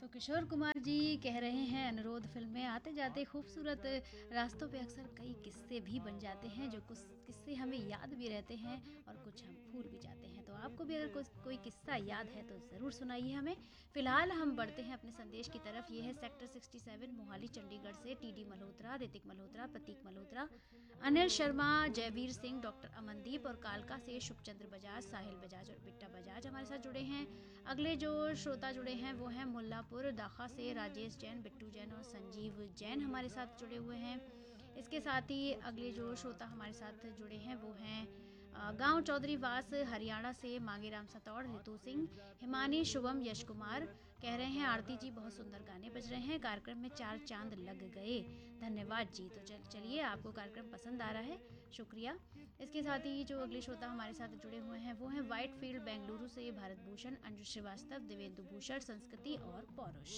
तो किशोर कुमार जी कह रहे हैं अनुरोध फिल्म में आते जाते खूबसूरत रास्तों पे अक्सर कई किस्से भी बन जाते हैं जो कुछ किस्से हमें याद भी रहते हैं और कुछ हम भूल भी जाते हैं। तो आपको भी अगर कोई किस्सा याद है तो ज़रूर सुनाइए हमें। फिलहाल हम बढ़ते हैं अपने संदेश की तरफ। ये है सेक्टर 67 मोहाली चंडीगढ़ से टीडी मल्होत्रा, ऋतिक मल्होत्रा, प्रतीक मल्होत्रा, अनिल शर्मा, जयवीर सिंह, डॉक्टर अमनदीप और कालका से शुभचंद्र बजाज, साहिल बजाज और बिट्टा बजाज हमारे साथ जुड़े हैं। अगले जो श्रोता जुड़े हैं वो हैं मुल्लापुर दाखा से राजेश जैन, बिट्टू जैन और संजीव जैन हमारे साथ जुड़े हुए हैं। इसके साथ ही अगले जो श्रोता हमारे साथ जुड़े हैं वो हैं गांव चौधरी वास हरियाणा से मांगेराम सतौड़, रितु सिंह, हिमानी, शुभम, यश कुमार। कह रहे हैं आरती जी बहुत सुंदर गाने बज रहे हैं, कार्यक्रम में चार चांद लग गए। धन्यवाद जी। तो चलिए आपको कार्यक्रम पसंद आ रहा है, शुक्रिया। इसके साथ ही जो अगले श्रोता हमारे साथ जुड़े हुए हैं वो हैं वाइट फील्ड बेंगलुरु से भारत भूषण, अंजू श्रीवास्तव, देवेंदु भूषण, संस्कृति और पौरुष।